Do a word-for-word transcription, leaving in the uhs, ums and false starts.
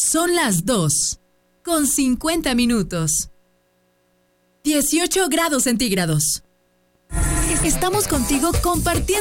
Son las dos, con cincuenta minutos. dieciocho grados centígrados. Estamos contigo compartiendo